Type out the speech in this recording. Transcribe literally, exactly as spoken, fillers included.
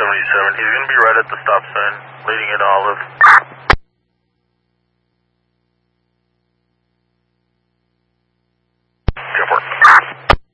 seventy-seven. He's going to be right at the stop sign, leading into Olive.